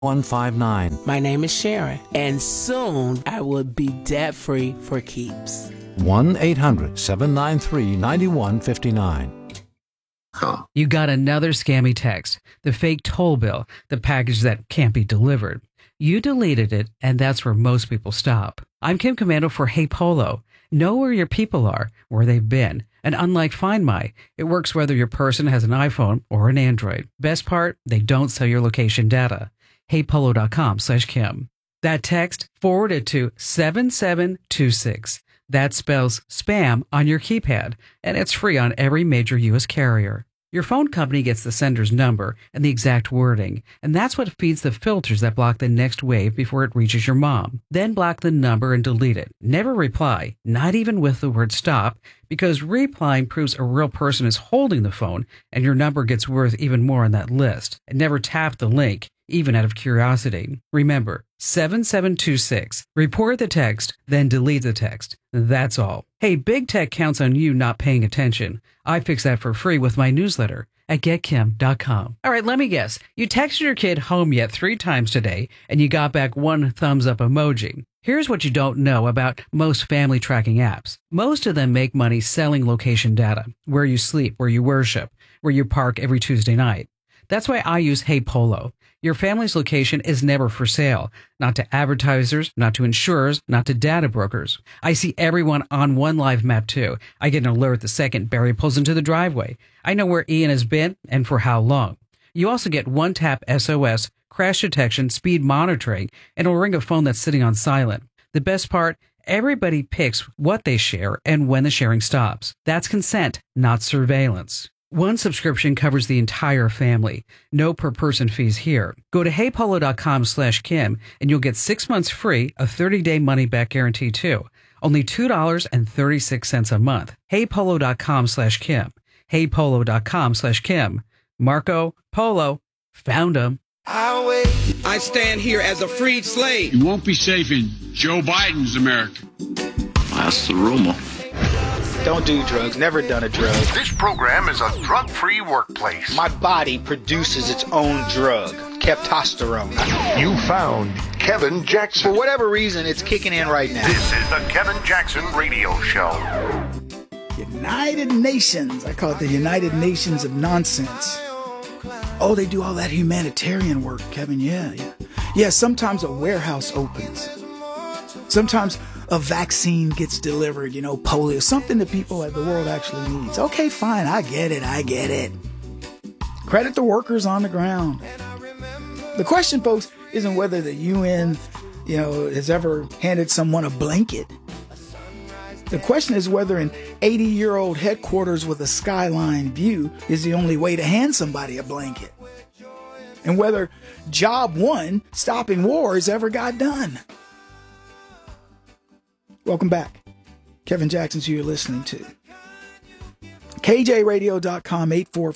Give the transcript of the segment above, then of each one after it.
159. My name is Sharon, and soon I will be debt-free for keeps. 1-800-793-9159. You got another scammy text, the fake toll bill, the package that can't be delivered. You deleted it, and that's where most people stop. I'm Kim Commando for Hey Polo. Know where your people are, where they've been. And unlike Find My, it works whether your person has an iPhone or an Android. Best part, they don't sell your location data. HeyPolo.com/Kim. That text, forward it to 7726. That spells spam on your keypad, and it's free on every major U.S. carrier. Your phone company gets the sender's number and the exact wording, and that's what feeds the filters that block the next wave before it reaches your mom. Then block the number and delete it. Never reply, not even with the word stop, because replying proves a real person is holding the phone, and your number gets worth even more on that list. And never tap the link, even out of curiosity. Remember, 7726. Report the text, then delete the text. That's all. Hey, big tech counts on you not paying attention. I fix that for free with my newsletter at getkim.com. All right, let me guess. You texted your kid home yet 3 times today, and you got back 1 thumbs up emoji. Here's what you don't know about most family tracking apps. Most of them make money selling location data, where you sleep, where you worship, where you park every Tuesday night. That's why I use Hey Polo. Your family's location is never for sale, not to advertisers, not to insurers, not to data brokers. I see everyone on one live map too. I get an alert the second Barry pulls into the driveway. I know where Ian has been and for how long. You also get one-tap SOS, crash detection, speed monitoring, and it'll ring a phone that's sitting on silent. The best part, everybody picks what they share and when the sharing stops. That's consent, not surveillance. One subscription covers the entire family. No per person fees here. Go to heypolo.com/Kim and you'll get 6 months free, a 30-day money back guarantee too. Only $2.36 a month. heypolo.com/Kim. heypolo.com/Kim. Marco Polo. Found him. I stand here as a freed slave. You won't be safe in Joe Biden's America. That's the rumor. Don't do drugs. Never done a drug. This program is a drug-free workplace. My body produces its own drug, Keptosterone. You found Kevin Jackson. For whatever reason, it's kicking in right now. This is the Kevin Jackson Radio Show. United Nations. I call it the United Nations of nonsense. Oh, they do all that humanitarian work, Kevin. Yeah. Yeah, sometimes a warehouse opens. Sometimes a vaccine gets delivered, polio, something that people like the world actually needs. Okay, fine. I get it. Credit the workers on the ground. The question, folks, isn't whether the UN, has ever handed someone a blanket. The question is whether an 80-year-old headquarters with a skyline view is the only way to hand somebody a blanket. And whether Job 1, stopping wars, ever got done. Welcome back. Kevin Jackson's who you're listening to. KJRadio.com,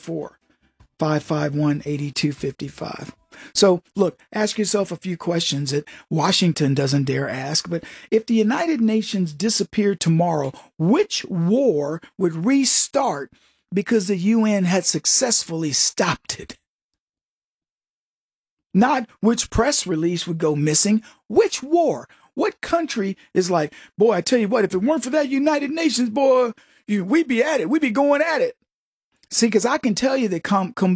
844-551-8255. So, look, ask yourself a few questions that Washington doesn't dare ask. But if the United Nations disappeared tomorrow, which war would restart because the UN had successfully stopped it? Not which press release would go missing. Which war? What country is like, boy, I tell you what, if it weren't for that United Nations, boy, we'd be at it. We'd be going at it. See, because I can tell you that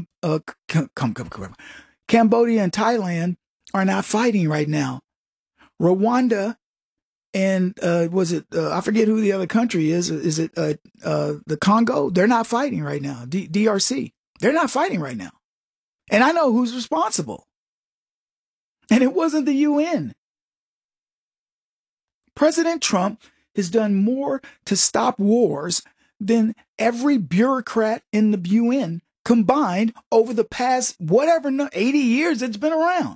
Cambodia and Thailand are not fighting right now. Rwanda and I forget who the other country is. Is it the Congo? They're not fighting right now. DRC. They're not fighting right now. And I know who's responsible. And it wasn't the UN. President Trump has done more to stop wars than every bureaucrat in the UN combined over the past 80 years it's been around.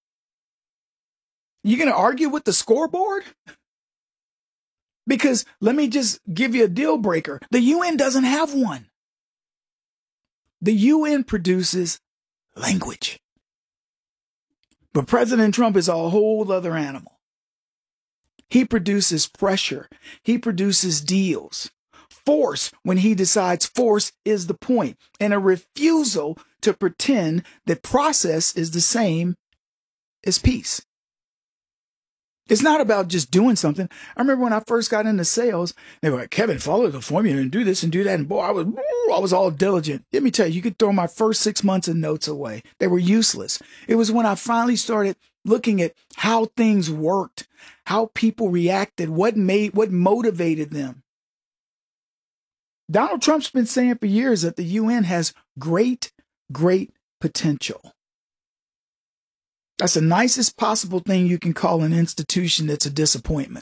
You going to argue with the scoreboard? Because let me just give you a deal breaker. The UN doesn't have one. The UN produces language. But President Trump is a whole other animal. He produces pressure. He produces deals. Force when he decides force is the point, and a refusal to pretend that process is the same is peace. It's not about just doing something. I remember when I first got into sales, they were like, Kevin, follow the formula and do this and do that. And boy, I was all diligent. Let me tell you, you could throw my first 6 months of notes away. They were useless. It was when I finally started looking at how things worked, how people reacted, what motivated them. Donald Trump's been saying for years that the UN has great, great potential. That's the nicest possible thing you can call an institution that's a disappointment.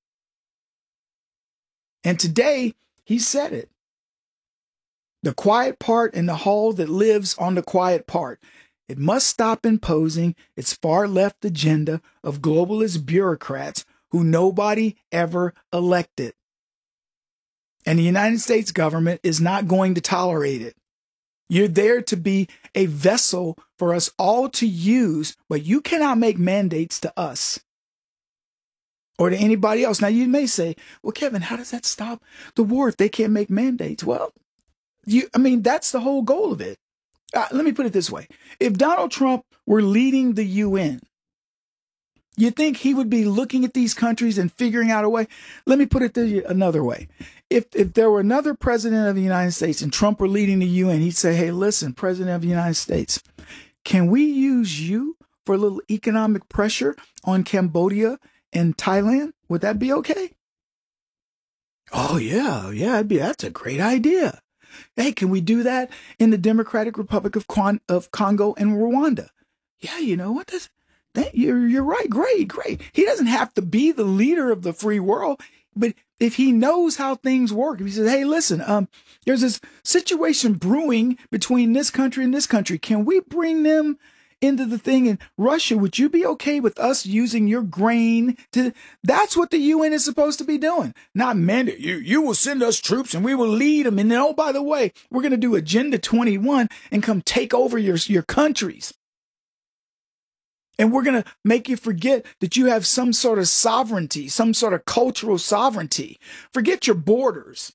And today, he said it. The quiet part in the hall that lives on the quiet part. It must stop imposing its far left agenda of globalist bureaucrats who nobody ever elected. And the United States government is not going to tolerate it. You're there to be a vessel for us all to use, but you cannot make mandates to us or to anybody else. Now, you may say, well, Kevin, how does that stop the war if they can't make mandates? Well, that's the whole goal of it. Let me put it this way. If Donald Trump were leading the UN, you think he would be looking at these countries and figuring out a way? Let me put it another way. If there were another president of the United States and Trump were leading the UN, he'd say, hey, listen, President of the United States, can we use you for a little economic pressure on Cambodia and Thailand? Would that be okay? Oh, yeah, that's a great idea. Hey, can we do that in the Democratic Republic of Congo and Rwanda? Yeah, you know what? You're right. Great. He doesn't have to be the leader of the free world, but if he knows how things work, if he says, hey, listen, there's this situation brewing between this country and this country. Can we bring them into the thing in Russia? Would you be okay with us using your grain that's what the UN is supposed to be doing. Not mandate. You will send us troops and we will lead them. And then, oh, by the way, we're going to do Agenda 21 and come take over your countries. And we're going to make you forget that you have some sort of sovereignty, some sort of cultural sovereignty. Forget your borders.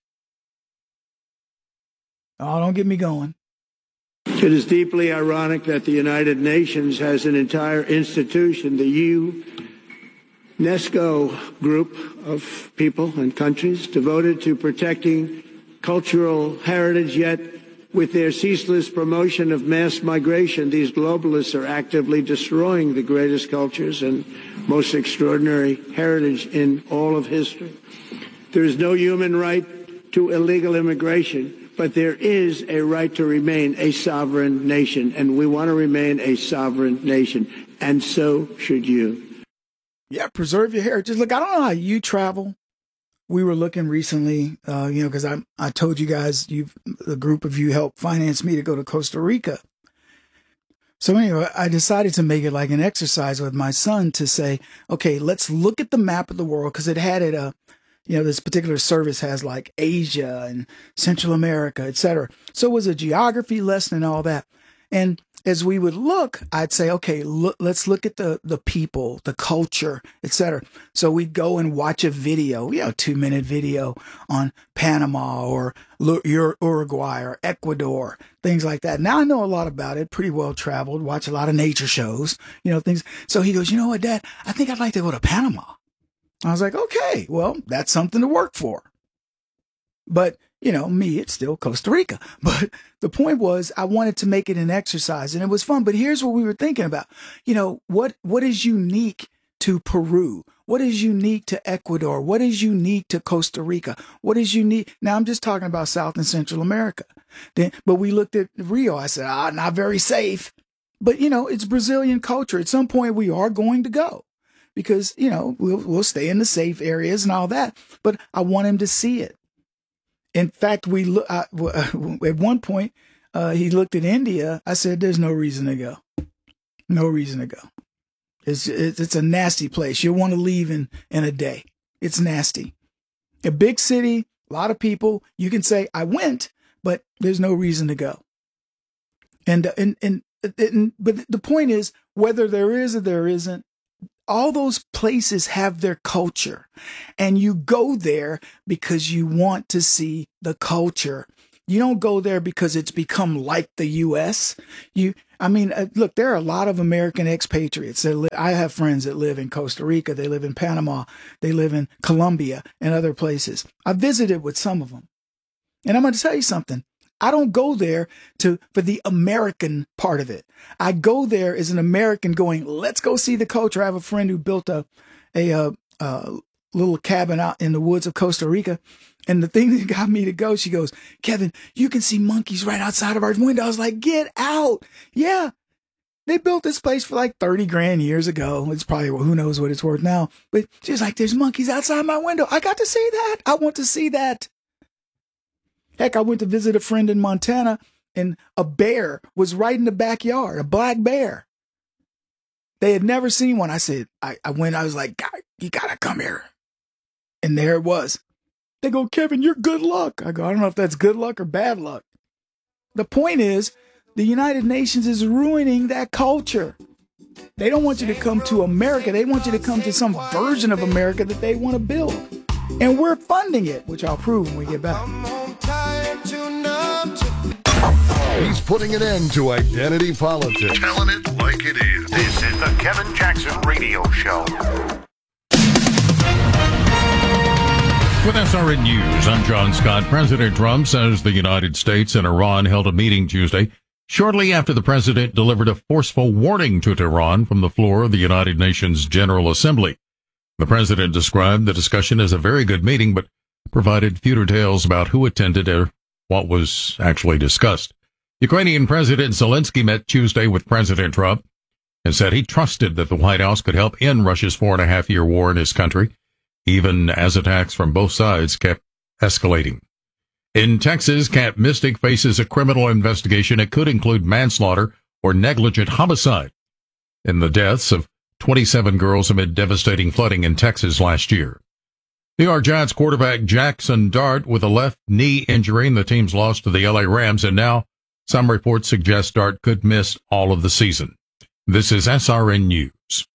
Oh, don't get me going. It is deeply ironic that the United Nations has an entire institution, the UNESCO group of people and countries devoted to protecting cultural heritage, yet with their ceaseless promotion of mass migration, these globalists are actively destroying the greatest cultures and most extraordinary heritage in all of history. There is no human right to illegal immigration, but there is a right to remain a sovereign nation, and we want to remain a sovereign nation, and so should you. Yeah, preserve your heritage. Look, I don't know how you travel. We were looking recently, because I told you guys, a group of you helped finance me to go to Costa Rica. So anyway, I decided to make it like an exercise with my son to say, okay, let's look at the map of the world, because it had it, this particular service has like Asia and Central America, etc. So it was a geography lesson and all that. And as we would look, I'd say, okay, let's look at the people, the culture, etc. So we'd go and watch a video, 2-minute video on Panama or Uruguay or Ecuador, things like that. Now I know a lot about it, pretty well traveled, watch a lot of nature shows, things. So he goes, you know what, Dad, I think I'd like to go to Panama. I was like, okay, well, that's something to work for. But me, it's still Costa Rica. But the point was, I wanted to make it an exercise, and it was fun. But here's what we were thinking about. What is unique to Peru? What is unique to Ecuador? What is unique to Costa Rica? What is unique? Now, I'm just talking about South and Central America. But we looked at Rio. I said, not very safe. But, it's Brazilian culture. At some point, we are going to go because, we'll stay in the safe areas and all that. But I want him to see it. In fact, at one point, he looked at India. I said, there's no reason to go. No reason to go. It's a nasty place. You'll want to leave in a day. It's nasty. A big city, a lot of people. You can say, I went, but there's no reason to go. But the point is, whether there is or there isn't, all those places have their culture, and you go there because you want to see the culture. You don't go there because it's become like the U.S. Look, there are a lot of American expatriates. I have friends that live in Costa Rica. They live in Panama. They live in Colombia and other places. I visited with some of them. And I'm going to tell you something. I don't go there for the American part of it. I go there as an American going, let's go see the culture. I have a friend who built a little cabin out in the woods of Costa Rica. And the thing that got me to go, she goes, Kevin, you can see monkeys right outside of our window. I was like, get out. Yeah. They built this place for like 30 grand years ago. It's probably, who knows what it's worth now. But she's like, there's monkeys outside my window. I got to see that. I want to see that. Heck, I went to visit a friend in Montana and a bear was right in the backyard, a black bear. They had never seen one. I said, I was like, God, you got to come here. And there it was. They go, Kevin, you're good luck. I go, I don't know if that's good luck or bad luck. The point is, the United Nations is ruining that culture. They don't want you to come to America. They want you to come to some version of America that they want to build. And we're funding it, which I'll prove when we get back. He's putting an end to identity politics. Telling it like it is. This is the Kevin Jackson Radio Show. With SRN News, I'm John Scott. President Trump says the United States and Iran held a meeting Tuesday, shortly after the president delivered a forceful warning to Tehran from the floor of the United Nations General Assembly. The president described the discussion as a very good meeting, but provided few details about who attended or what was actually discussed. Ukrainian President Zelensky met Tuesday with President Trump and said he trusted that the White House could help end Russia's 4.5-year war in his country, even as attacks from both sides kept escalating. In Texas, Camp Mystic faces a criminal investigation that could include manslaughter or negligent homicide in the deaths of 27 girls amid devastating flooding in Texas last year. New York Giants quarterback Jackson Dart with a left knee injury in the team's loss to the LA Rams, and now some reports suggest Dart could miss all of the season. This is SRN News.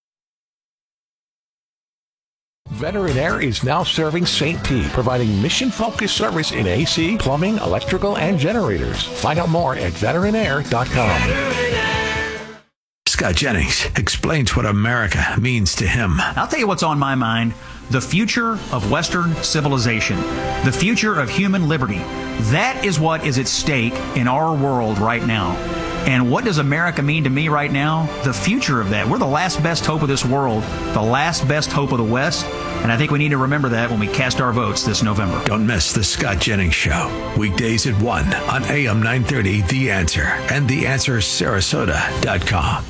Veteran Air is now serving St. Pete, providing mission-focused service in AC, plumbing, electrical, and generators. Find out more at veteranair.com. Scott Jennings explains what America means to him. I'll tell you what's on my mind. The future of Western civilization. The future of human liberty. That is what is at stake in our world right now. And what does America mean to me right now? The future of that. We're the last best hope of this world, the last best hope of the West, and I think we need to remember that when we cast our votes this November. Don't miss the Scott Jennings Show, weekdays at 1 on AM 930, The Answer, and TheAnswerSarasota.com.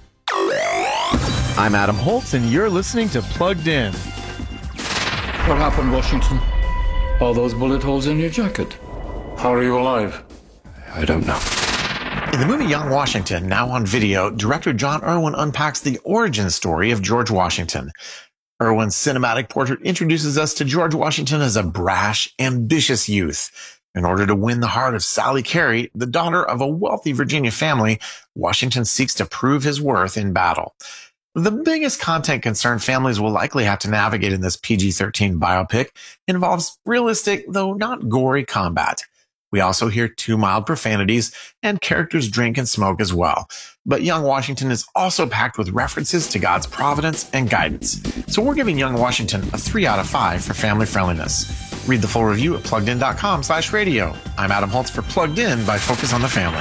I'm Adam Holtz, and you're listening to Plugged In. What happened, Washington? All those bullet holes in your jacket. How are you alive? I don't know. In the movie Young Washington, now on video, director John Irwin unpacks the origin story of George Washington. Irwin's cinematic portrait introduces us to George Washington as a brash, ambitious youth. In order to win the heart of Sally Carey, the daughter of a wealthy Virginia family, Washington seeks to prove his worth in battle. The biggest content concern families will likely have to navigate in this PG-13 biopic involves realistic, though not gory, combat. We also hear 2 mild profanities, and characters drink and smoke as well. But Young Washington is also packed with references to God's providence and guidance. So we're giving Young Washington a 3 out of 5 for family friendliness. Read the full review at PluggedIn.com/radio. I'm Adam Holtz for Plugged In by Focus on the Family.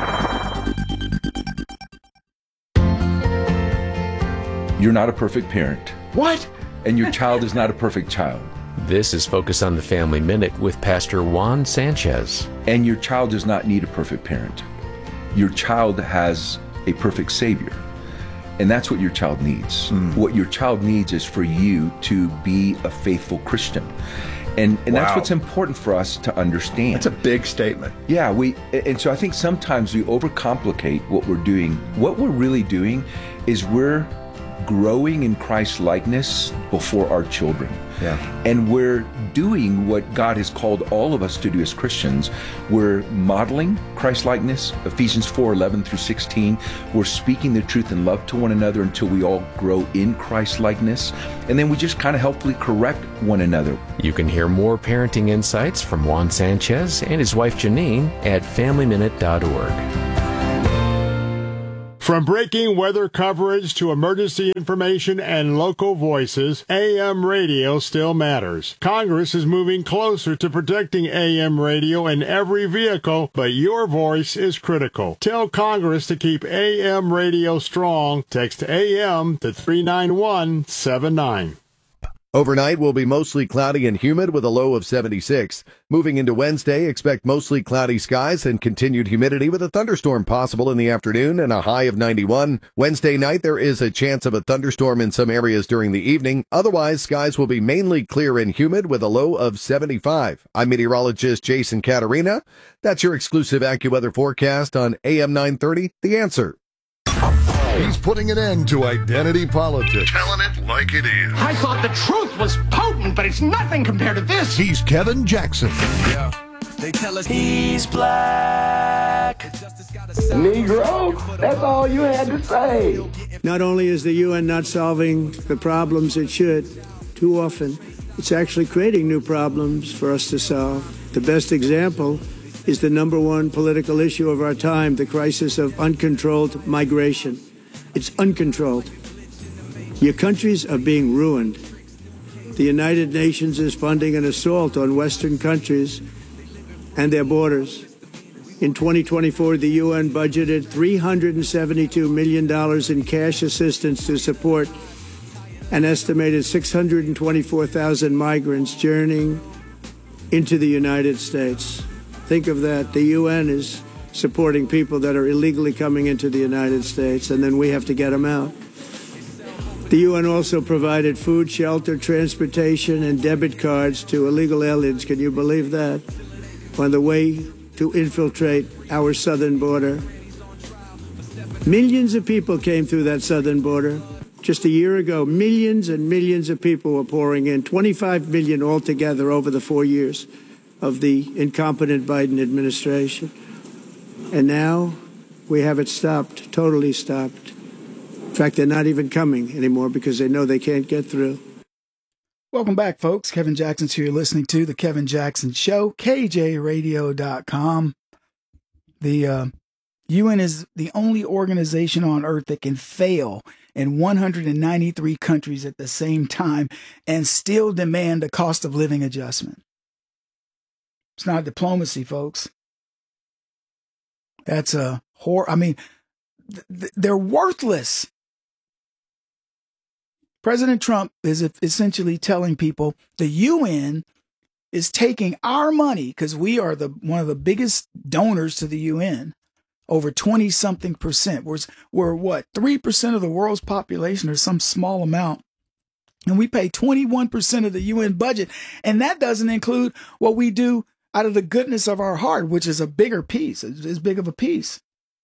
You're not a perfect parent. What? And your child is not a perfect child. This is Focus on the Family Minute with Pastor Juan Sanchez. And your child does not need a perfect parent. Your child has a perfect Savior. And that's what your child needs. What your child needs is for you to be a faithful Christian. And that's what's important for us to understand. That's a big statement. Yeah, and so I think sometimes we overcomplicate what we're doing. What we're really doing is we're growing in Christ likeness before our children. Yeah. And we're doing what God has called all of us to do as Christians. We're modeling Christ likeness, Ephesians 4:11 through 16. We're speaking the truth in love to one another until we all grow in Christ likeness. And then we just kind of helpfully correct one another. You can hear more parenting insights from Juan Sanchez and his wife Janine at FamilyMinute.org. From breaking weather coverage to emergency information and local voices, AM radio still matters. Congress is moving closer to protecting AM radio in every vehicle, but your voice is critical. Tell Congress to keep AM radio strong. Text AM to 39179. Overnight will be mostly cloudy and humid with a low of 76. Moving into Wednesday, expect mostly cloudy skies and continued humidity with a thunderstorm possible in the afternoon and a high of 91. Wednesday night, there is a chance of a thunderstorm in some areas during the evening. Otherwise, skies will be mainly clear and humid with a low of 75. I'm meteorologist Jason Caterina. That's your exclusive AccuWeather forecast on AM 930, The Answer. He's putting an end to identity politics. Telling it like it is. I thought the truth was potent, but it's nothing compared to this. He's Kevin Jackson. Yeah. They tell us he's black. Negro, that's all you had to say. Not only is the UN not solving the problems it should, too often, it's actually creating new problems for us to solve. The best example is the number one political issue of our time, the crisis of uncontrolled migration. It's uncontrolled. Your countries are being ruined. The United Nations is funding an assault on Western countries and their borders. In 2024, the UN budgeted $372 million in cash assistance to support an estimated 624,000 migrants journeying into the United States. Think of that. The UN is supporting people that are illegally coming into the United States, and then we have to get them out. The UN also provided food, shelter, transportation, and debit cards to illegal aliens. Can you believe that? On the way to infiltrate our southern border. Millions of people came through that southern border. Just a year ago, millions and millions of people were pouring in, 25 million altogether over the 4 years of the incompetent Biden administration. And now we have it stopped, totally stopped. In fact, they're not even coming anymore because they know they can't get through. Welcome back, folks. Kevin Jackson's here. You're listening to The Kevin Jackson Show, KJRadio.com. The UN is the only organization on earth that can fail in 193 countries at the same time and still demand a cost of living adjustment. It's not diplomacy, folks. That's a horror. I mean, they're worthless. President Trump is essentially telling people the UN is taking our money because we are one of the biggest donors to the UN, over 20-something%. We're what, 3% of the world's population or some small amount. And we pay 21% of the UN budget. And that doesn't include what we do out of the goodness of our heart, which is a bigger piece, as big of a piece.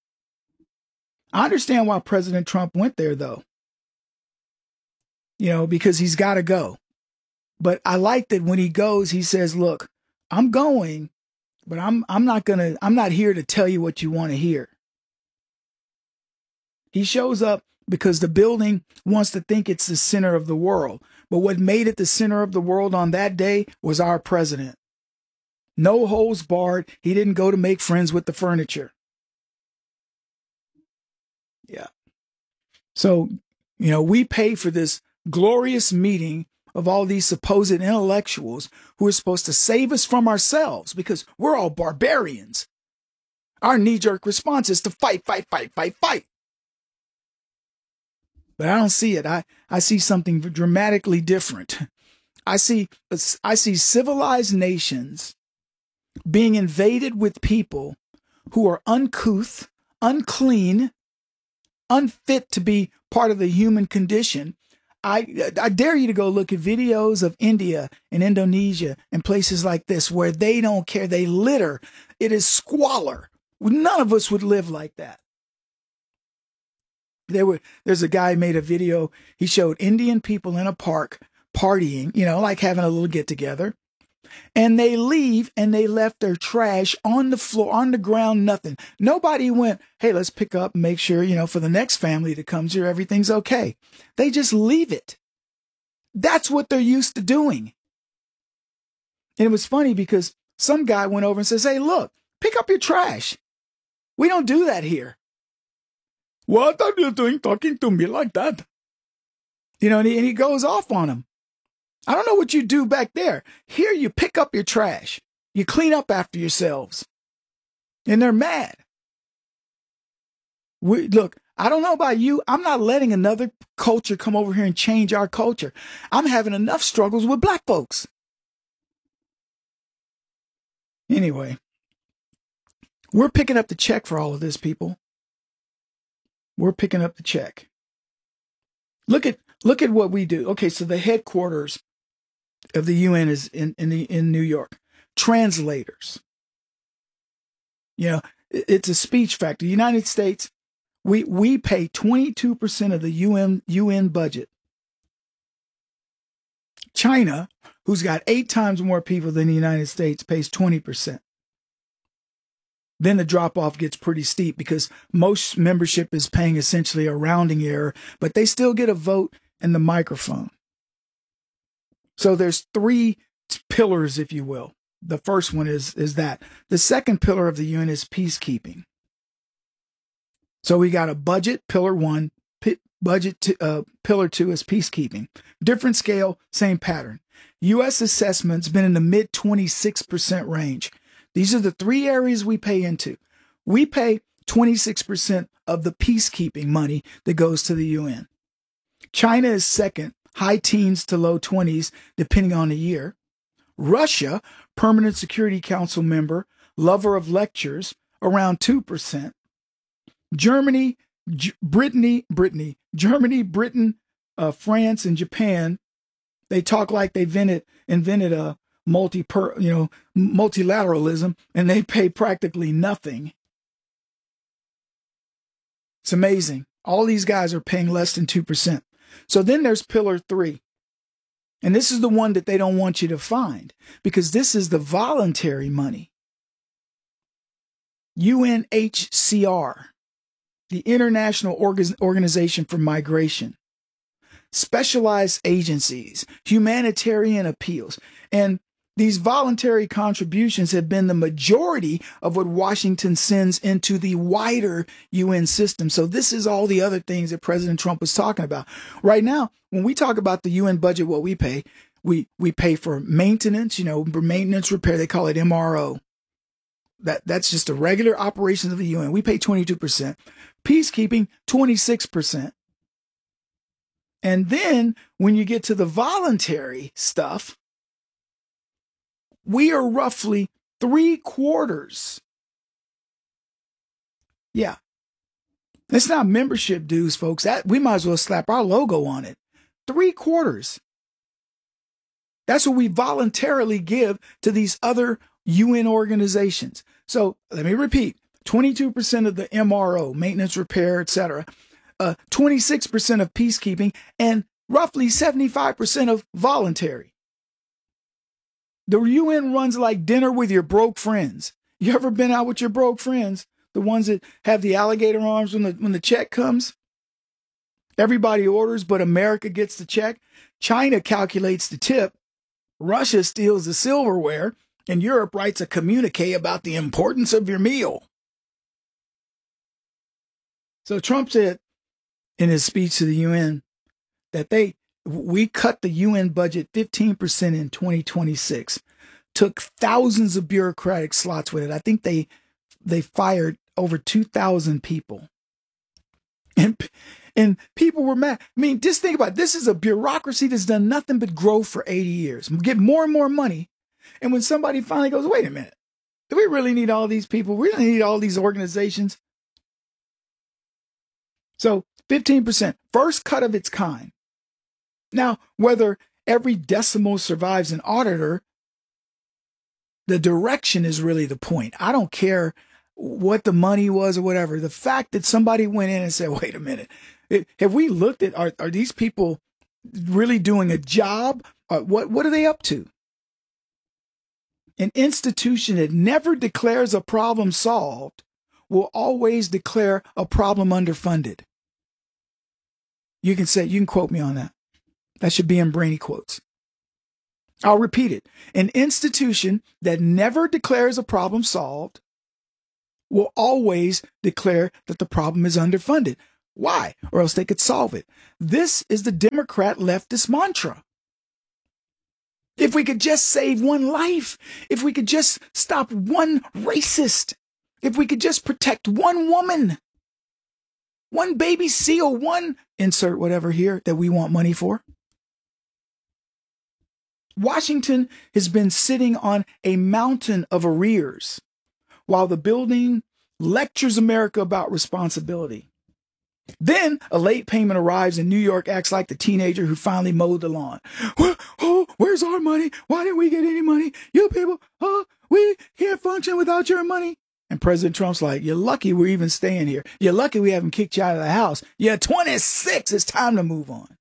I understand why President Trump went there, though. You know, because he's got to go. But I like that when he goes, he says, look, I'm going, but I'm not here to tell you what you want to hear. He shows up because the building wants to think it's the center of the world. But what made it the center of the world on that day was our president. No holds barred. He didn't go to make friends with the furniture. Yeah. So, you know, we pay for this glorious meeting of all these supposed intellectuals who are supposed to save us from ourselves because we're all barbarians. Our knee-jerk response is to fight, fight, fight, fight, fight. But I don't see it. I see something dramatically different. I see civilized nations being invaded with people who are uncouth, unclean, unfit to be part of the human condition. I dare you to go look at videos of India and Indonesia and places like this where they don't care. They litter. It is squalor. None of us would live like that. There's a guy who made a video. He showed Indian people in a park partying, like having a little get together. And they leave and they left their trash on the floor, on the ground, nothing. Nobody went, hey, let's pick up and make sure, for the next family that comes here, everything's okay. They just leave it. That's what they're used to doing. And it was funny because some guy went over and says, hey, look, pick up your trash. We don't do that here. What are you doing talking to me like that? And he goes off on him. I don't know what you do back there. Here you pick up your trash. You clean up after yourselves. And they're mad. Look, I don't know about you. I'm not letting another culture come over here and change our culture. I'm having enough struggles with black folks. Anyway, we're picking up the check for all of this, people. We're picking up the check. Look at what we do. Okay, so the headquarters of the UN is in New York. Translators. It's a speech factory. The United States, we pay 22% of the UN budget. China, who's got 8 times more people than the United States, pays 20%. Then the drop-off gets pretty steep because most membership is paying essentially a rounding error, but they still get a vote and the microphone. So there's 3 pillars, if you will. The first one is that. The second pillar of the UN is peacekeeping. So we got a budget, pillar 1, pillar 2 is peacekeeping. Different scale, same pattern. U.S. assessment's been in the mid 26% range. These are the 3 areas we pay into. We pay 26% of the peacekeeping money that goes to the UN. China is second, high teens to low 20s, depending on the year. Russia, Permanent Security Council member, lover of lectures, around 2%. Germany, Britain, France, and Japan, they talk like they invented a multilateralism, and they pay practically nothing. It's amazing. All these guys are paying less than 2%. So then there's pillar 3. And this is the one that they don't want you to find because this is the voluntary money. UNHCR, the International Organization for Migration, specialized agencies, humanitarian appeals, and these voluntary contributions have been the majority of what Washington sends into the wider UN system. So this is all the other things that President Trump was talking about. Right now, when we talk about the UN budget, what we pay, we pay for maintenance, maintenance repair. They call it MRO. That's just the regular operations of the UN. We pay 22%. Peacekeeping, 26%. And then when you get to the voluntary stuff, we are roughly 3/4. Yeah. It's not membership dues, folks. That we might as well slap our logo on it. 3/4. That's what we voluntarily give to these other UN organizations. So let me repeat, 22% of the MRO, maintenance, repair, etc., 26% of peacekeeping, and roughly 75% of voluntary. The UN runs like dinner with your broke friends. You ever been out with your broke friends? The ones that have the alligator arms when the check comes? Everybody orders, but America gets the check. China calculates the tip. Russia steals the silverware. And Europe writes a communique about the importance of your meal. So Trump said in his speech to the UN that we cut the UN budget 15% in 2026, took thousands of bureaucratic slots with it. I think they fired over 2,000 people. And people were mad. I mean, just think about it. This is a bureaucracy that's done nothing but grow for 80 years, get more and more money. And when somebody finally goes, wait a minute, do we really need all these people? We really need all these organizations. So 15%, first cut of its kind. Now, whether every decimal survives an auditor, the direction is really the point. I don't care what the money was or whatever. The fact that somebody went in and said, wait a minute, Have we looked at, are these people really doing a job? What are they up to? An institution that never declares a problem solved will always declare a problem underfunded. You can quote me on that. That should be in Brainy Quotes. I'll repeat it. An institution that never declares a problem solved will always declare that the problem is underfunded. Why? Or else they could solve it. This is the Democrat leftist mantra. If we could just save one life, if we could just stop one racist, if we could just protect one woman, one baby seal, one insert whatever here that we want money for. Washington has been sitting on a mountain of arrears while the building lectures America about responsibility. Then a late payment arrives and New York acts like the teenager who finally mowed the lawn. Where's our money? Why didn't we get any money? You people, we can't function without your money. And President Trump's like, you're lucky we're even staying here. You're lucky we haven't kicked you out of the house. You're 26. It's time to move on.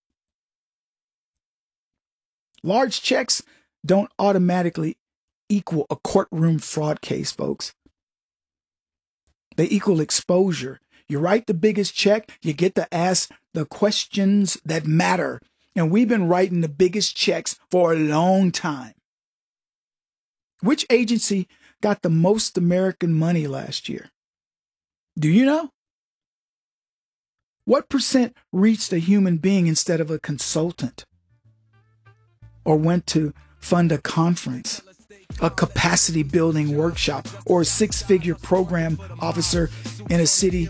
Large checks don't automatically equal a courtroom fraud case, folks. They equal exposure. You write the biggest check, you get to ask the questions that matter. And we've been writing the biggest checks for a long time. Which agency got the most American money last year? Do you know? What percent reached a human being instead of a consultant? Or went to fund a conference, a capacity building workshop, or a 6-figure program officer in a city